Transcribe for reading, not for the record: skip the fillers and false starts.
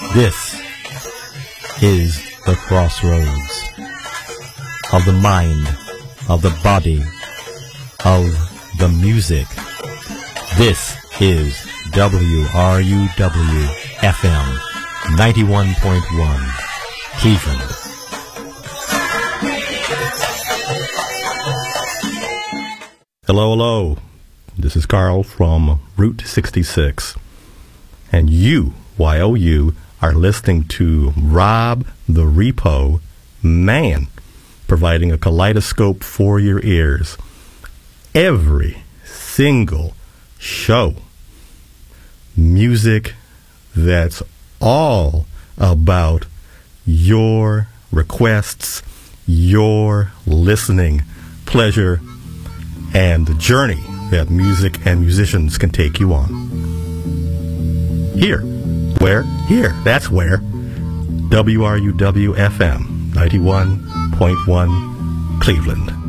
This is the crossroads of the mind, of the body, of the music. This is WRUW FM 91.1 Cleveland. Hello, hello. This is Carl from Route 66. And you, YOU, are listening to Rob the Repo Man, providing a kaleidoscope for your ears. Every single show. Music that's all about your requests, your listening pleasure, and the journey that music and musicians can take you on. Here, that's where. WRUW FM 91.1 Cleveland.